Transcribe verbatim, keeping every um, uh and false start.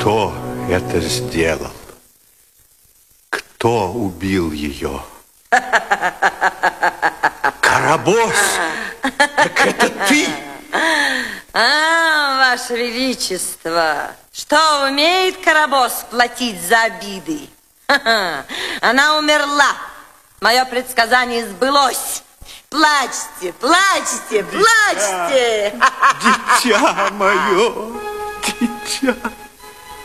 Кто это сделал? Кто убил ее? Карабос! Так это ты! А, Ваше Величество, что умеет Карабос платить за обиды? Она умерла. Мое предсказание сбылось. Плачьте, плачьте, плачьте! Дитя мое, дитя.